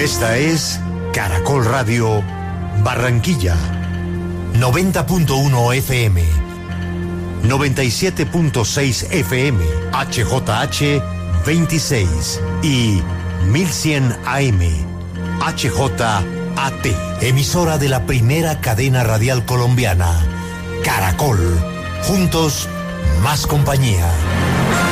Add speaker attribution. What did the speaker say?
Speaker 1: Esta es Caracol Radio Barranquilla, 90.1 FM, 97.6 FM, HJH 26 y 1100 AM, HJAT, emisora de la primera cadena radial colombiana, Caracol. Juntos, más compañía.